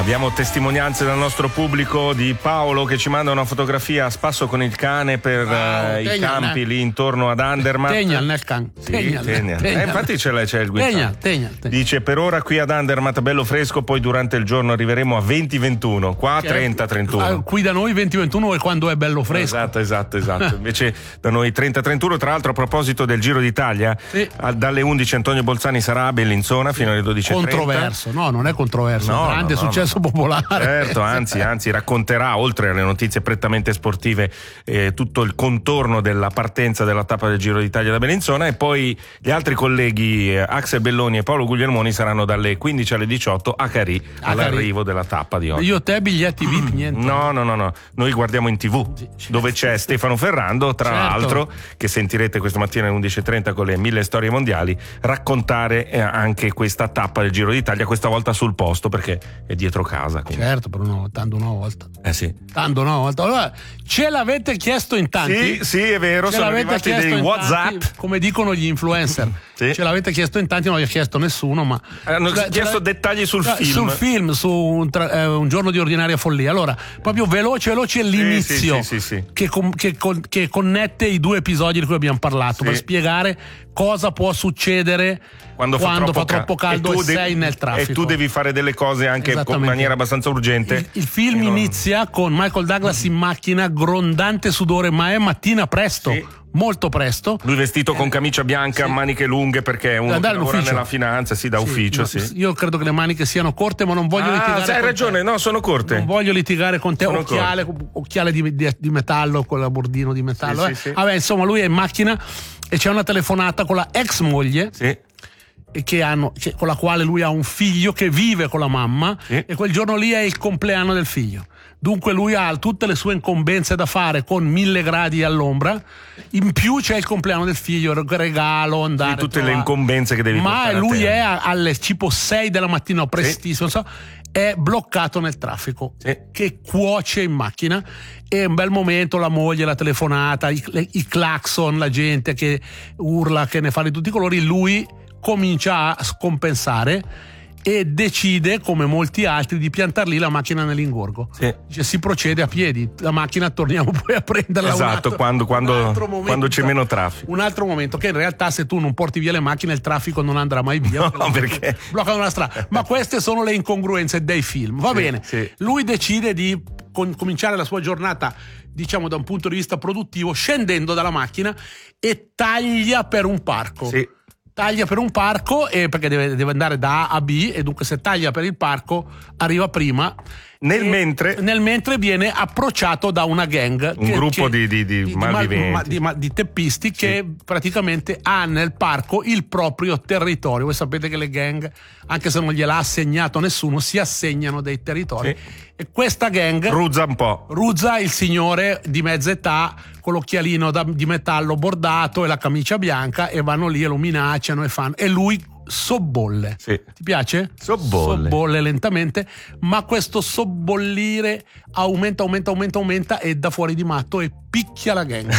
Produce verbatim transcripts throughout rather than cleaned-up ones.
Abbiamo testimonianze dal nostro pubblico di Paolo che ci manda una fotografia a spasso con il cane per wow, uh, i campi lì intorno ad Andermatt. Tegna nel can. Sì, tegna, tegna. Tegna. Eh, infatti c'è, c'è il guidato. Tegna, tegna, tegna. Dice per ora qui ad Andermatt bello fresco, poi durante il giorno arriveremo a venti ventuno, qua certo. trenta trentuno. Qui da noi venti ventuno è quando è bello fresco. Esatto, esatto, esatto. Invece da noi trenta trentuno. Tra l'altro a proposito del Giro d'Italia, sì. dalle undici Antonio Bolzani sarà a Bellinzona fino alle dodici e trenta. Controverso, no, non è controverso, no, grande no, no, successo no. popolare. Certo, anzi, anzi racconterà oltre alle notizie prettamente sportive eh, tutto il contorno della partenza della tappa del Giro d'Italia da Bellinzona, e poi gli altri colleghi eh, Axel Belloni e Paolo Guglielmoni saranno dalle quindici alle diciotto a Carì all'arrivo della tappa di oggi. Io te biglietti V I P niente. No, no, no, no, noi guardiamo in tivù dove c'è Stefano Ferrando, tra certo. l'altro, che sentirete questa mattina alle undici e trenta con le mille storie mondiali, raccontare eh, anche questa tappa del Giro d'Italia, questa volta sul posto perché è dietro casa. Quindi. Certo, per una, tanto una volta. Eh sì. Tanto una volta. Allora, ce l'avete chiesto in tanti? Sì, sì, è vero, ce sono arrivati dei WhatsApp. Tanti, come dicono gli influencer. Sì. Ce l'avete chiesto in tanti, non vi ha chiesto nessuno, ma hanno ce chiesto dettagli sul cioè, film. Sul film, su un, tra, eh, un giorno di ordinaria follia. Allora, proprio veloce, veloce l'inizio sì, sì, sì, sì, sì. Che, con, che, con, che connette i due episodi di cui abbiamo parlato, sì. per spiegare cosa può succedere quando, quando fa troppo, fa troppo caldo e, e sei nel traffico. E tu devi fare delle cose anche in maniera abbastanza urgente. Il, il film non... inizia con Michael Douglas in macchina, grondante sudore, ma è mattina presto. Sì. Molto presto. Lui vestito con camicia bianca, sì. maniche lunghe, perché è uno che lavora nella finanza, sì, da sì, ufficio. No, sì. Io credo che le maniche siano corte, ma non voglio ah, litigare. Hai con ragione, te. no, sono corte. Non voglio litigare con te. Sono occhiale, corte. occhiale di, di, di metallo, con la bordino di metallo. Sì, eh. sì, sì. Vabbè, insomma, lui è in macchina e c'è una telefonata con la ex moglie. Sì. E che hanno, che, con la quale lui ha un figlio che vive con la mamma, sì. e quel giorno lì è il compleanno del figlio. Dunque lui ha tutte le sue incombenze da fare con mille gradi all'ombra, in più c'è il compleanno del figlio, regalo, andare sì, tutte le incombenze che devi ma portare lui è alle tipo sei della mattina, prestissimo, sì. non so, è bloccato nel traffico, sì. che cuoce in macchina. E un bel momento, la moglie, la telefonata, i, le, i clacson, la gente che urla, che ne fa di tutti i colori. Lui comincia a scompensare e decide, come molti altri, di piantar lì la macchina nell'ingorgo. Sì. Dice, si procede a piedi, la macchina torniamo poi a prenderla. Esatto, un altro, quando, quando, un altro momento, quando c'è meno traffico. Un altro momento, che in realtà se tu non porti via le macchine il traffico non andrà mai via. No, perché bloccano la strada. Ma queste sono le incongruenze dei film. Va sì, bene, sì. Lui decide di con, cominciare la sua giornata, diciamo da un punto di vista produttivo, scendendo dalla macchina e taglia per un parco. Sì. Taglia per un parco e perché deve, deve andare da A a B, e dunque se taglia per il parco arriva prima. Nel mentre nel mentre viene approcciato da una gang, un che, gruppo che, di, di, di, di malviventi, di, di, di teppisti, sì. che praticamente ha nel parco il proprio territorio. Voi sapete che le gang, anche se non gliel'ha assegnato nessuno, si assegnano dei territori, sì. E questa gang ruzza un po'. Ruzza il signore di mezza età con l'occhialino da, di metallo bordato e la camicia bianca, e vanno lì e lo minacciano e fanno, e lui sobbolle. Sì. Ti piace? Sobbolle. Sobbolle lentamente, ma questo sobbollire aumenta, aumenta, aumenta, aumenta, e da fuori di matto e picchia la gang.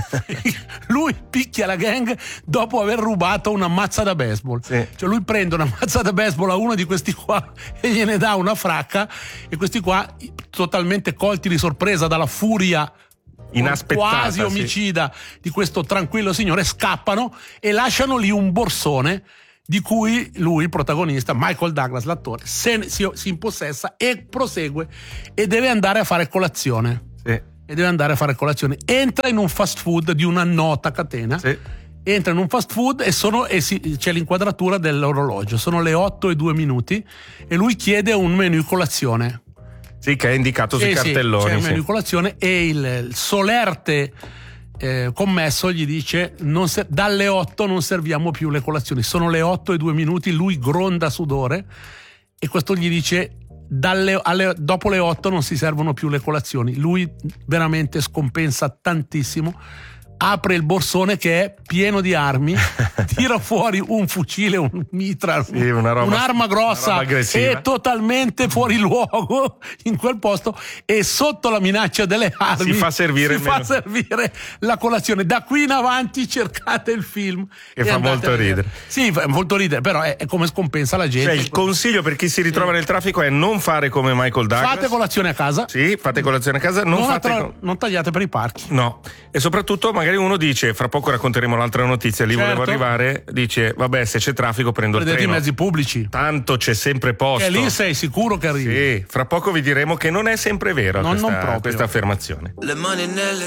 Lui picchia la gang dopo aver rubato una mazza da baseball. Sì. Cioè lui prende una mazza da baseball a uno di questi qua e gliene dà una fracca, e questi qua, totalmente colti di sorpresa dalla furia inaspettata, quasi omicida sì. di questo tranquillo signore, scappano e lasciano lì un borsone di cui lui, il protagonista, Michael Douglas, l'attore, se, si, si impossessa e prosegue, e deve andare a fare colazione. Sì. E deve andare a fare colazione. Entra in un fast food di una nota catena. Sì. Entra in un fast food e, sono, e si, c'è l'inquadratura dell'orologio. Sono le otto e due minuti e lui chiede un menù colazione. Sì, che è indicato sì, sui sì, cartelloni. C'è un sì. menù colazione, e il, il solerte eh, commesso gli dice: non se, dalle otto non serviamo più le colazioni. Sono le otto e due minuti, lui gronda sudore, e questo gli dice: dalle, alle, dopo le otto non si servono più le colazioni. Lui veramente scompensa tantissimo, apre il borsone che è pieno di armi, tira fuori un fucile, un mitra, sì, una roba, un'arma grossa una roba e totalmente fuori luogo in quel posto, e sotto la minaccia delle armi si fa servire, si fa servire la colazione. Da qui in avanti cercate il film che fa molto ridere. Sì, fa molto ridere, però è, è come scompensa la gente. Cioè, il consiglio per chi si ritrova sì. nel traffico è non fare come Michael Douglas. Fate colazione a casa. Sì, fate colazione a casa, non, non, fate tra, co- non tagliate per i parchi. No, e soprattutto magari uno dice, fra poco racconteremo l'altra notizia, lì certo. volevo arrivare, dice vabbè, se c'è traffico prendo Prendete il treno. i mezzi pubblici. Tanto c'è sempre posto. E lì sei sicuro che arrivi. Sì, fra poco vi diremo che non è sempre vera non, questa, non questa affermazione. Le mani nelle